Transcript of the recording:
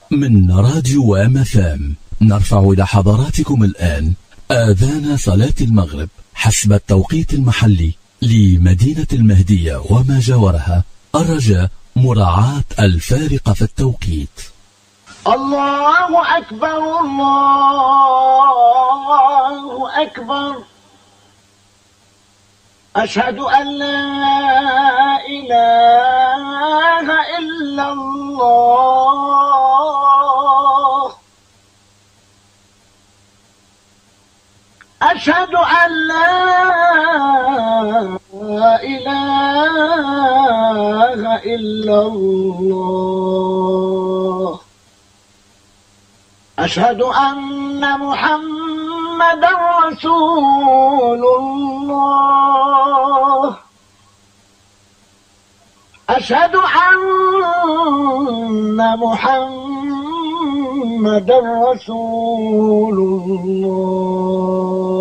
من راديو MFM نرفع إلى حضراتكم الآن آذان صلاة المغرب حسب التوقيت المحلي لمدينة المهدية وما جاورها، الرجاء مراعاة الفارق في التوقيت. الله أكبر الله أكبر، أشهد أن لا إله إلا الله، أشهد أن لا إله إلا الله، أشهد أن محمدا رسول الله، أشهد أن محمدا رسول الله.